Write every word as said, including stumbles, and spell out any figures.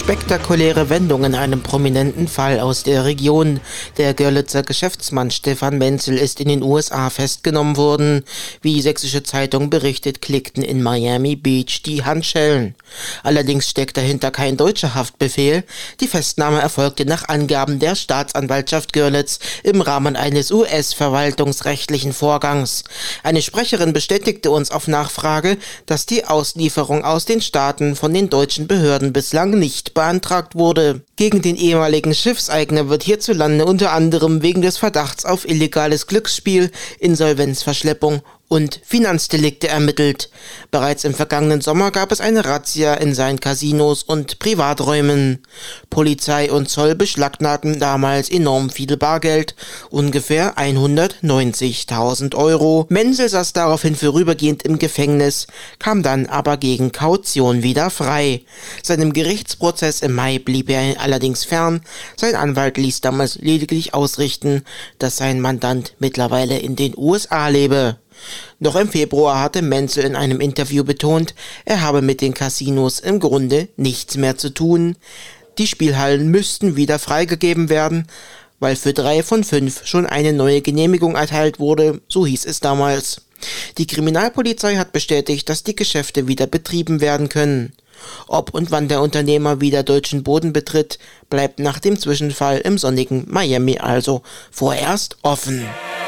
Spektakuläre Wendung in einem prominenten Fall aus der Region. Der Görlitzer Geschäftsmann Stefan Menzel ist in den U S A festgenommen worden. Wie Sächsische Zeitung berichtet, klickten in Miami Beach die Handschellen. Allerdings steckt dahinter kein deutscher Haftbefehl. Die Festnahme erfolgte nach Angaben der Staatsanwaltschaft Görlitz im Rahmen eines U S-verwaltungsrechtlichen Vorgangs. Eine Sprecherin bestätigte uns auf Nachfrage, dass die Auslieferung aus den Staaten von den deutschen Behörden bislang nicht beantragt wurde. Gegen den ehemaligen Schiffseigner wird hierzulande unter anderem wegen des Verdachts auf illegales Glücksspiel, Insolvenzverschleppung und Finanzdelikte ermittelt. Bereits im vergangenen Sommer gab es eine Razzia in seinen Casinos und Privaträumen. Polizei und Zoll beschlagnahmten damals enorm viel Bargeld, ungefähr hundertneunzigtausend Euro. Menzel saß daraufhin vorübergehend im Gefängnis, kam dann aber gegen Kaution wieder frei. Seinem Gerichtsprozess im Mai blieb er allerdings fern. Sein Anwalt ließ damals lediglich ausrichten, dass sein Mandant mittlerweile in den U S A lebe. Noch im Februar hatte Menzel in einem Interview betont, er habe mit den Casinos im Grunde nichts mehr zu tun. Die Spielhallen müssten wieder freigegeben werden, weil für drei von fünf schon eine neue Genehmigung erteilt wurde, so hieß es damals. Die Kriminalpolizei hat bestätigt, dass die Geschäfte wieder betrieben werden können. Ob und wann der Unternehmer wieder deutschen Boden betritt, bleibt nach dem Zwischenfall im sonnigen Miami also vorerst offen.